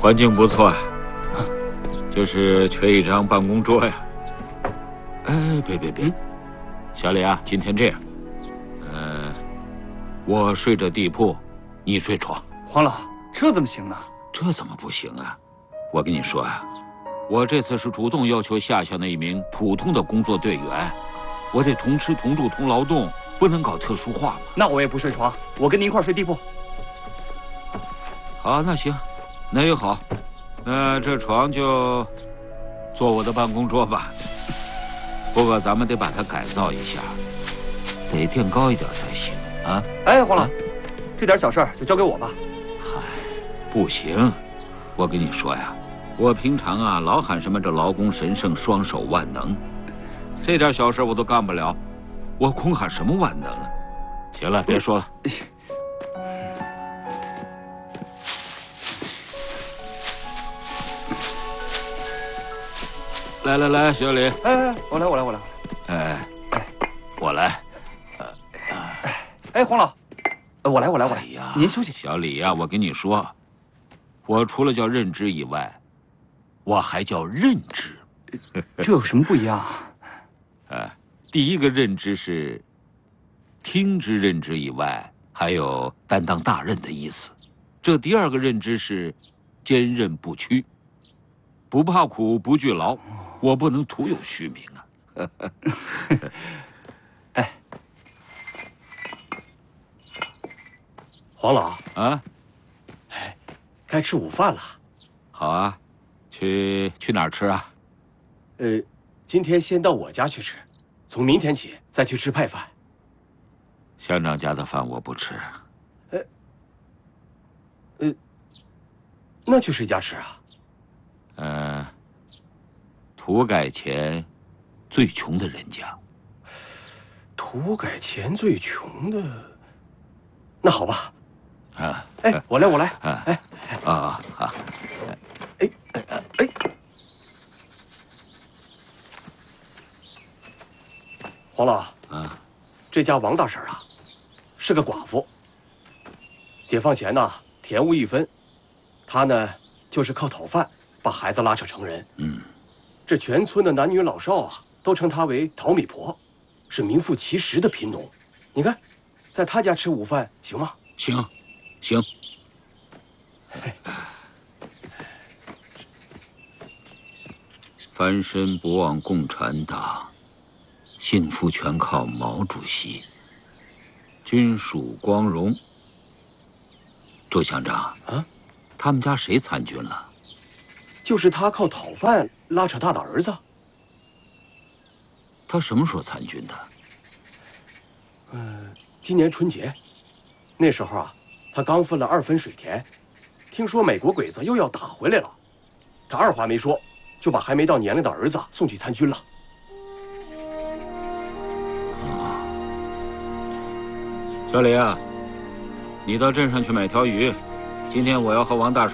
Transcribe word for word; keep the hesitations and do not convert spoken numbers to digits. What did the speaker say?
环境不错呀，就是缺一张办公桌呀。哎，别别别，小李啊，今天这样，呃，我睡这地铺，你睡床。 黄老，这怎么行呢？ 这怎么不行啊？我跟你说啊，我这次是主动要求下辖那一名普通的工作队员，我得同吃同住同劳动，不能搞特殊化嘛。 那我也不睡床，我跟您一块睡地铺。 好，那行，那也好，那这床就做我的办公桌吧。不过咱们得把它改造一下，得垫高一点才行啊！ 哎，黄老，啊、这点小事儿就交给我吧。 嗨，不行，我跟你说呀，我平常啊老喊什么这劳工神圣、双手万能，这点小事我都干不了，我空喊什么万能啊？行了，别说了。来来来，小李， 哎，我来，我来，我来， 哎，哎，我来。 哎，黄老，我来，我来，我来。 哎呀， 您休息。 小李呀、啊，我跟你说，我除了叫认知以外，我还叫认知。 这有什么不一样啊？ 啊，第一个认知是听之任之以外，还有担当大任的意思。这第二个认知是坚韧不屈，不怕苦，不惧劳。我不能徒有虚名啊！ 哎， 黄老啊， 哎，该吃午饭了。 好啊，去去哪儿吃啊？ 呃，今天先到我家去吃，从明天起再去吃派饭。 乡长家的饭我不吃。 呃，呃，那去谁家吃啊？ 呃。土改前最穷的人家。 土改前最穷的，那好吧。 啊， 哎，我来，我来。 啊， 哎， 啊好。 哎哎哎，黄老啊， 这家王大婶啊，是个寡妇。解放前呢，田屋一分，她呢就是靠讨饭把孩子拉扯成人。 嗯。 这全村的男女老少啊，都称她为淘米婆，是名副其实的贫农。你看，在她家吃午饭行吗？ 行，行。翻身不忘共产党，幸福全靠毛主席。军属光荣。周乡长啊， 他们家谁参军了？ 就是他靠讨饭拉扯大的儿子。 他什么时候参军的？ 嗯、呃，今年春节，那时候啊，他刚分了二分水田，听说美国鬼子又要打回来了，他二话没说，就把还没到年龄的儿子送去参军了。 啊，小李啊，你到镇上去买条鱼，今天我要和王大婶